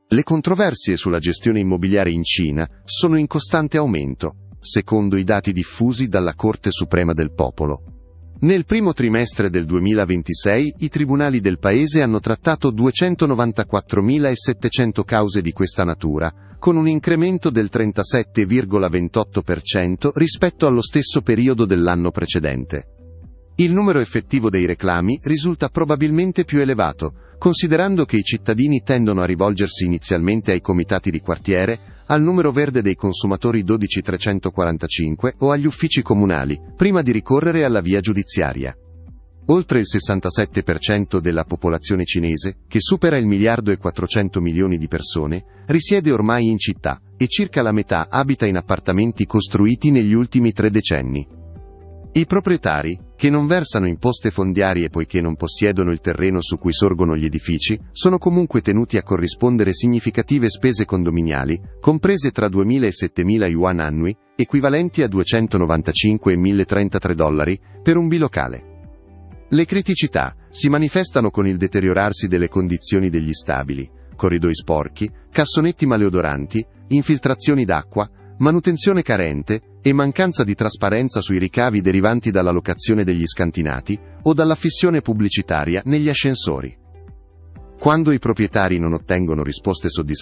Le controversie sulla gestione immobiliare in Cina sono in costante aumento, secondo i dati diffusi dalla Corte Suprema del Popolo. Nel primo trimestre del 2026 i tribunali del paese hanno trattato 294.700 cause di questa natura, con un incremento del 37,28% rispetto allo stesso periodo dell'anno precedente. Il numero effettivo dei reclami risulta probabilmente più elevato, considerando che i cittadini tendono a rivolgersi inizialmente ai comitati di quartiere, al numero verde dei consumatori 12345 o agli uffici comunali, prima di ricorrere alla via giudiziaria. Oltre il 67% della popolazione cinese, che supera il 1,4 miliardi di persone, risiede ormai in città, e circa la metà abita in appartamenti costruiti negli ultimi 3 decenni. I proprietari, che non versano imposte fondiarie poiché non possiedono il terreno su cui sorgono gli edifici, sono comunque tenuti a corrispondere significative spese condominiali, comprese tra 2.000 e 7.000 yuan annui, equivalenti a 295 e 1.033 dollari, per un bilocale. Le criticità si manifestano con il deteriorarsi delle condizioni degli stabili, corridoi sporchi, cassonetti maleodoranti, infiltrazioni d'acqua, manutenzione carente e mancanza di trasparenza sui ricavi derivanti dalla locazione degli scantinati o dall'affissione pubblicitaria negli ascensori. Quando i proprietari non ottengono risposte soddisfacenti,